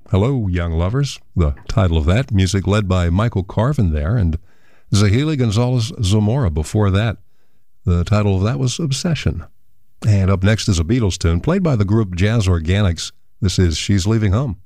Hello, Young Lovers, the title of that. Music led by Michael Carvin there, and Zahili Gonzalez Zamora before that. The title of that was Obsession. And up next is a Beatles tune played by the group Jazz Organics. This is She's Leaving Home.